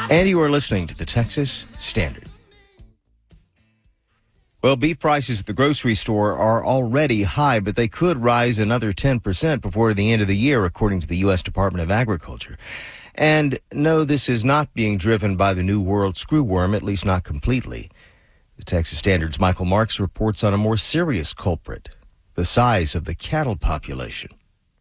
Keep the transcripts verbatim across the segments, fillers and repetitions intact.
And you are listening to the Texas Standard. Well, beef prices at the grocery store are already high, but they could rise another ten percent before the end of the year, according to the U S Department of Agriculture. And no, this is not being driven by the New World screwworm, at least not completely. The Texas Standard's Michael Marks reports on a more serious culprit, the size of the cattle population.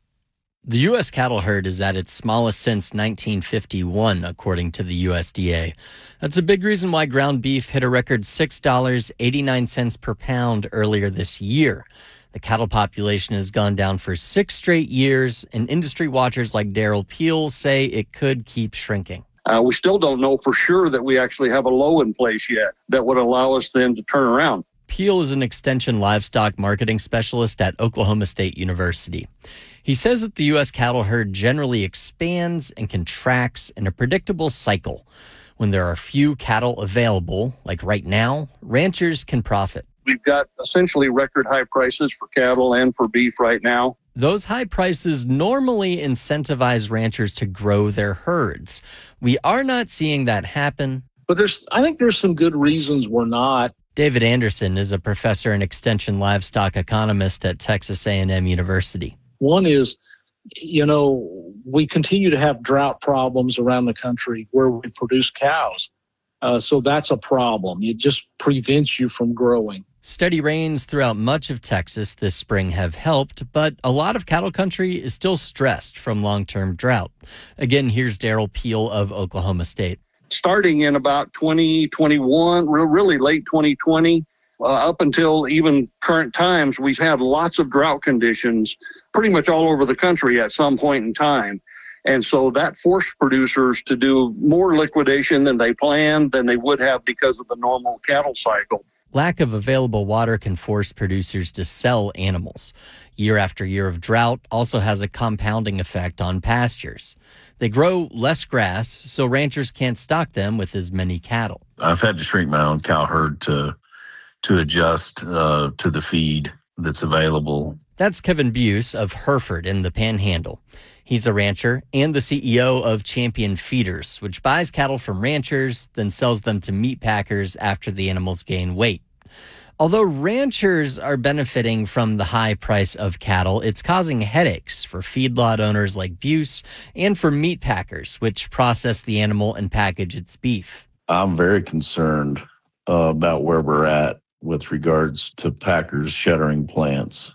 The U S cattle herd is at its smallest since nineteen fifty-one, according to the U S D A. That's a big reason why ground beef hit a record six dollars and eighty-nine cents per pound earlier this year. The cattle population has gone down for six straight years, and industry watchers like Daryl Peel say it could keep shrinking. Uh, we still don't know for sure that we actually have a low in place yet that would allow us then to turn around. Peel is an extension livestock marketing specialist at Oklahoma State University. He says that the U S cattle herd generally expands and contracts in a predictable cycle. When there are few cattle available, like right now, ranchers can profit. We've got essentially record high prices for cattle and for beef right now. Those high prices normally incentivize ranchers to grow their herds. We are not seeing that happen. But there's, I think there's some good reasons we're not. David Anderson is a professor and extension livestock economist at Texas A and M University. One is, you know, we continue to have drought problems around the country where we produce cows. Uh, so that's a problem. It just prevents you from growing. Steady rains throughout much of Texas this spring have helped, but a lot of cattle country is still stressed from long-term drought. Again, here's Daryl Peel of Oklahoma State. Starting in about twenty twenty-one, really late twenty twenty, uh, up until even current times, we've had lots of drought conditions pretty much all over the country at some point in time. And so that forced producers to do more liquidation than they planned than they would have because of the normal cattle cycle. Lack of available water can force producers to sell animals. Year after year of drought also has a compounding effect on pastures. They grow less grass, so ranchers can't stock them with as many cattle. I've had to shrink my own cow herd to to adjust uh, to the feed that's available. That's Kevin Buse of Hereford in the Panhandle. He's a rancher and the C E O of Champion Feeders, which buys cattle from ranchers, then sells them to meat packers after the animals gain weight. Although ranchers are benefiting from the high price of cattle, it's causing headaches for feedlot owners like Buse and for meat packers, which process the animal and package its beef. I'm very concerned uh, about where we're at with regards to packers shuttering plants.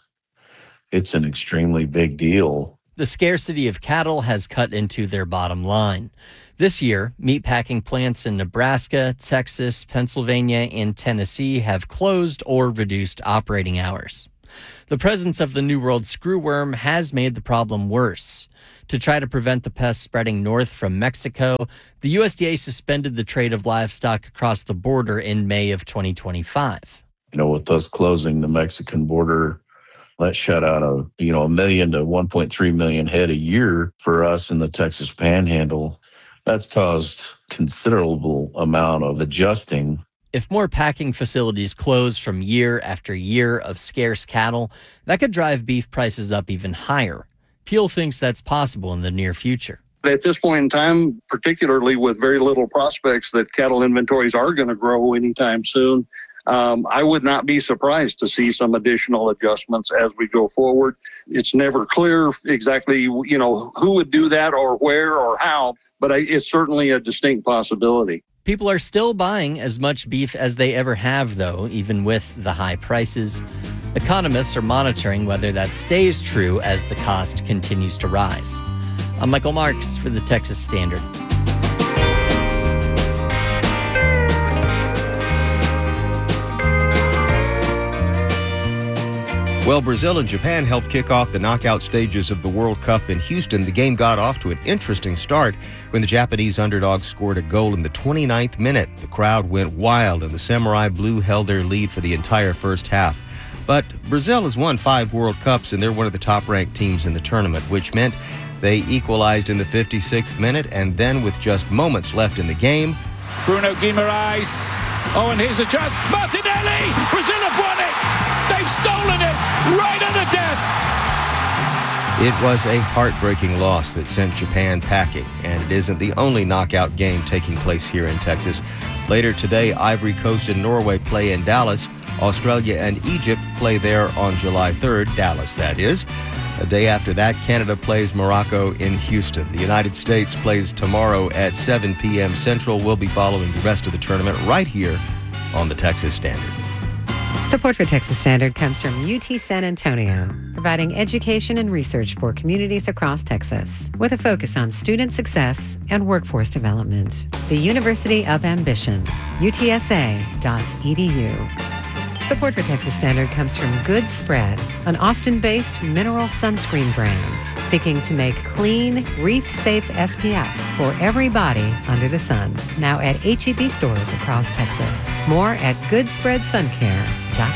It's an extremely big deal. The scarcity of cattle has cut into their bottom line. This year, meatpacking plants in Nebraska, Texas, Pennsylvania, and Tennessee have closed or reduced operating hours. The presence of the New World screwworm has made the problem worse. To try to prevent the pest spreading north from Mexico, the U S D A suspended the trade of livestock across the border in May of twenty twenty-five. You know, with us closing the Mexican border, that shut out a, you know, a million to one point three million head a year for us in the Texas Panhandle. That's caused considerable amount of adjusting. If more packing facilities close from year after year of scarce cattle, that could drive beef prices up even higher. Peel thinks that's possible in the near future. At this point in time, particularly with very little prospects that cattle inventories are going to grow anytime soon, Um, I would not be surprised to see some additional adjustments as we go forward. It's never clear exactly, you know, who would do that or where or how, but I, it's certainly a distinct possibility. People are still buying as much beef as they ever have, though, even with the high prices. Economists are monitoring whether that stays true as the cost continues to rise. I'm Michael Marks for the Texas Standard. Well, Brazil and Japan helped kick off the knockout stages of the World Cup in Houston. The game got off to an interesting start when the Japanese underdogs scored a goal in the twenty-ninth minute. The crowd went wild, and the Samurai Blue held their lead for the entire first half. But Brazil has won five World Cups, and they're one of the top-ranked teams in the tournament, which meant they equalized in the fifty-sixth minute, and then with just moments left in the game, Bruno Guimaraes. Oh, and here's a chance. Martinelli! Brazil have won it! They've stolen it right at the death. It was a heartbreaking loss that sent Japan packing, and it isn't the only knockout game taking place here in Texas. Later today, Ivory Coast and Norway play in Dallas. Australia and Egypt play there on July third, Dallas, that is. A day after that, Canada plays Morocco in Houston. The United States plays tomorrow at seven p.m. Central. We'll be following the rest of the tournament right here on the Texas Standard. Support for Texas Standard comes from U T San Antonio, providing education and research for communities across Texas, with a focus on student success and workforce development. The University of Ambition, U T S A dot E D U. Support for Texas Standard comes from Good Spread, an Austin-based mineral sunscreen brand seeking to make clean, reef-safe S P F for everybody under the sun. Now at H E B stores across Texas. More at good spread sun care dot com.